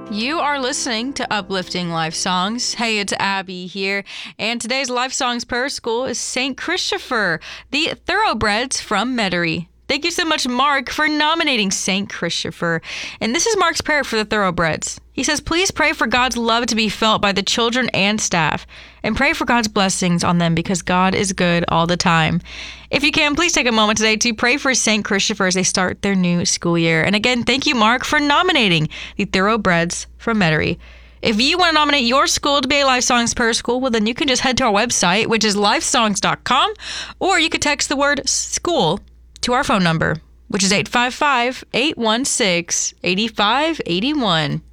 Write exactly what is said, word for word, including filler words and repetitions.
You are listening to Uplifting Life Songs. Hey, it's Abby here, and today's Life Songs Prayer School is Saint Christopher, the Thoroughbreds from Metairie. Thank you so much, Mark, for nominating Saint Christopher. And this is Mark's prayer for the Thoroughbreds. He says, please pray for God's love to be felt by the children and staff, and pray for God's blessings on them because God is good all the time. If you can, please take a moment today to pray for Saint Christopher as they start their new school year. And again, thank you, Mark, for nominating the Thoroughbreds from Metairie. If you want to nominate your school to be a Life Songs Prayer School, well, then you can just head to our website, which is life songs dot com, or you could text the word school to our phone number, which is eight five five, eight one six, eight five eight one.